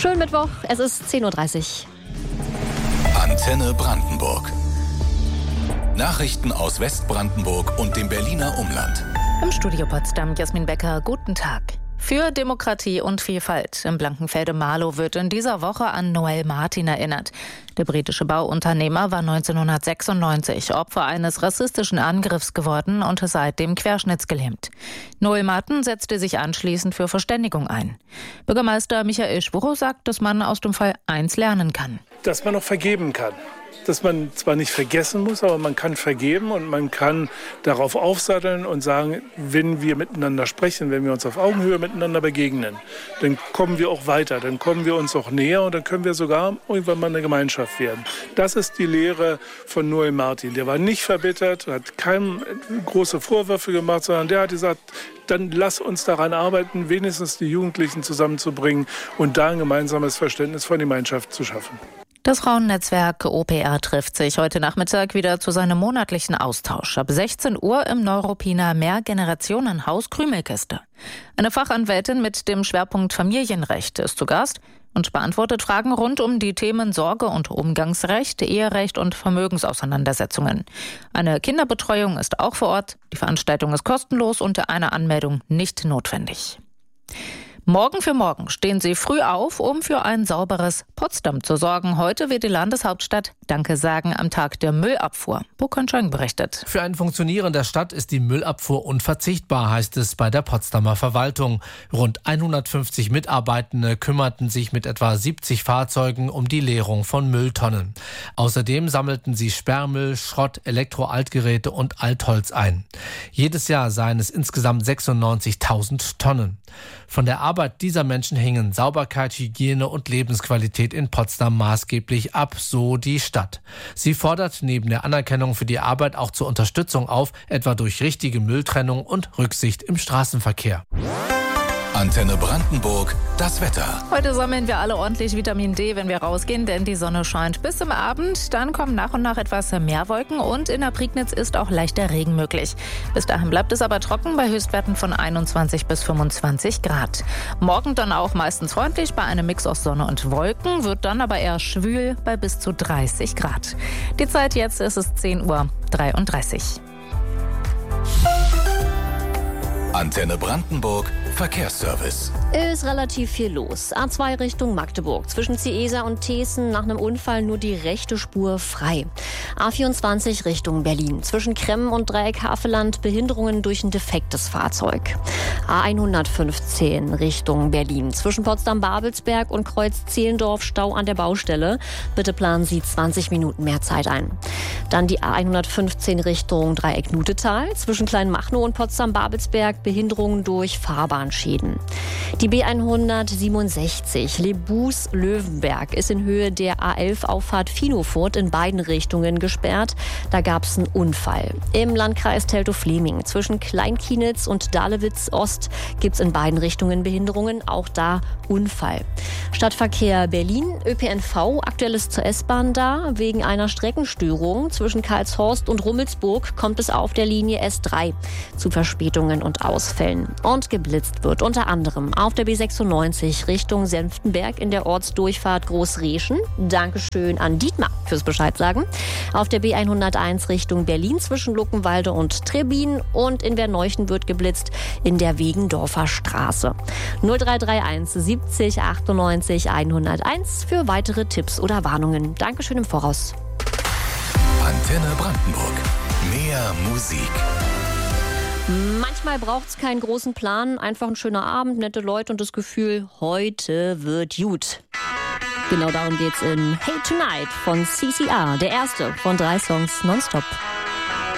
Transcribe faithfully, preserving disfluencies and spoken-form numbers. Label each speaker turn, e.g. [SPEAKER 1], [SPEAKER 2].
[SPEAKER 1] Schönen Mittwoch, es ist zehn Uhr dreißig.
[SPEAKER 2] Antenne Brandenburg. Nachrichten aus Westbrandenburg und dem Berliner Umland.
[SPEAKER 3] Im Studio Potsdam, Jasmin Becker, guten Tag. Für Demokratie und Vielfalt im Blankenfelde-Marlow wird in dieser Woche an Noel Martin erinnert. Der britische Bauunternehmer war neunzehnhundertsechsundneunzig Opfer eines rassistischen Angriffs geworden und seitdem querschnittsgelähmt. Noel Martin setzte sich anschließend für Verständigung ein. Bürgermeister Michael Schwuchow sagt, dass man aus dem Fall eins lernen kann.
[SPEAKER 4] Dass man auch vergeben kann. Dass man zwar nicht vergessen muss, aber man kann vergeben und man kann darauf aufsatteln und sagen, wenn wir miteinander sprechen, wenn wir uns auf Augenhöhe miteinander begegnen, dann kommen wir auch weiter, dann kommen wir uns auch näher und dann können wir sogar irgendwann mal eine Gemeinschaft werden. Das ist die Lehre von Noel Martin. Der war nicht verbittert, hat keinem große Vorwürfe gemacht, sondern der hat gesagt, dann lass uns daran arbeiten, wenigstens die Jugendlichen zusammenzubringen und da ein gemeinsames Verständnis von Gemeinschaft zu schaffen.
[SPEAKER 3] Das Frauennetzwerk O P R trifft sich heute Nachmittag wieder zu seinem monatlichen Austausch. Ab sechzehn Uhr im Neuruppiner Mehrgenerationenhaus Krümelkiste. Eine Fachanwältin mit dem Schwerpunkt Familienrecht ist zu Gast und beantwortet Fragen rund um die Themen Sorge- und Umgangsrecht, Eherecht und Vermögensauseinandersetzungen. Eine Kinderbetreuung ist auch vor Ort. Die Veranstaltung ist kostenlos und eine Anmeldung nicht notwendig. Morgen für morgen stehen Sie früh auf, um für ein sauberes Potsdam zu sorgen. Heute wird die Landeshauptstadt Danke sagen am Tag der Müllabfuhr. Burkhard Schön berichtet.
[SPEAKER 5] Für ein Funktionieren der Stadt ist die Müllabfuhr unverzichtbar, heißt es bei der Potsdamer Verwaltung. Rund hundertfünfzig Mitarbeitende kümmerten sich mit etwa siebzig Fahrzeugen um die Leerung von Mülltonnen. Außerdem sammelten sie Sperrmüll, Schrott, Elektroaltgeräte und Altholz ein. Jedes Jahr seien es insgesamt sechsundneunzigtausend Tonnen. Von der Arbeit dieser Menschen hingen Sauberkeit, Hygiene und Lebensqualität in Potsdam maßgeblich ab, so die Stadt. Sie fordert neben der Anerkennung für die Arbeit auch zur Unterstützung auf, etwa durch richtige Mülltrennung und Rücksicht im Straßenverkehr.
[SPEAKER 2] Antenne Brandenburg, das Wetter.
[SPEAKER 3] Heute sammeln wir alle ordentlich Vitamin D, wenn wir rausgehen, denn die Sonne scheint bis zum Abend. Dann kommen nach und nach etwas mehr Wolken und in der Prignitz ist auch leichter Regen möglich. Bis dahin bleibt es aber trocken bei Höchstwerten von einundzwanzig bis fünfundzwanzig Grad. Morgen dann auch meistens freundlich bei einem Mix aus Sonne und Wolken, wird dann aber eher schwül bei bis zu dreißig Grad. Die Zeit jetzt ist es zehn Uhr dreiunddreißig.
[SPEAKER 2] Antenne Brandenburg, Verkehrsservice.
[SPEAKER 1] Ist relativ viel los. A zwei Richtung Magdeburg. Zwischen Ciesa und Thesen nach einem Unfall nur die rechte Spur frei. A vierundzwanzig Richtung Berlin. Zwischen Kremmen und Dreieck Havelland Behinderungen durch ein defektes Fahrzeug. A hundertfünfzehn Richtung Berlin. Zwischen Potsdam-Babelsberg und Kreuz Zehlendorf Stau an der Baustelle. Bitte planen Sie zwanzig Minuten mehr Zeit ein. Dann die A hundertfünfzehn Richtung Dreieck Nutetal. Zwischen Kleinmachnow und Potsdam-Babelsberg Behinderungen durch Fahrbahnschäden. Die B hundertsiebenundsechzig Lebus-Löwenberg ist in Höhe der A elf Auffahrt Finofurt in beiden Richtungen gesperrt. Da gab es einen Unfall. Im Landkreis Teltow-Fleming zwischen Kleinkienitz und Dahlewitz-Ost gibt es in beiden Richtungen Behinderungen. Auch da Unfall. Stadtverkehr Berlin, Ö P N V, aktuell ist zur S-Bahn da. Wegen einer Streckenstörung zwischen Karlshorst und Rummelsburg kommt es auf der Linie S drei zu Verspätungen und Ausfällen. Und geblitzt wird unter anderem auf der B sechsundneunzig Richtung Senftenberg in der Ortsdurchfahrt Großreschen. Dankeschön an Dietmar fürs Bescheid sagen. Auf der B hunderteins Richtung Berlin zwischen Luckenwalde und Trebin und in Werneuchen wird geblitzt in der Wegendorfer Straße. null drei drei eins siebzig achtundneunzig hunderteins für weitere Tipps oder Warnungen. Dankeschön im Voraus.
[SPEAKER 2] Antenne Brandenburg. Mehr Musik.
[SPEAKER 1] Manchmal braucht es keinen großen Plan, einfach ein schöner Abend, nette Leute und das Gefühl, heute wird gut. Genau darum geht's in Hey Tonight von C C R, der erste von drei Songs nonstop.